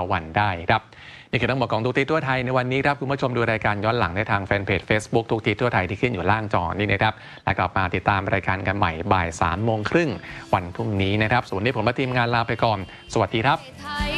วันได้ครับนี่คือทั้งหมดของทุกทีทั่วไทยในวันนี้ครับคุณผู้ชมดูรายการย้อนหลังได้ทางแฟนเพจ Facebook ทุกทีทั่วไทยที่ขึ้นอยู่ล่างจอนี่นะครับและกลับมาติดตามรายการกันใหม่บ่าย 3:30 วันพรุ่งนี้นะครับส่วนนี้ผมและทีมงานลาไปก่อนสวัสดีครับ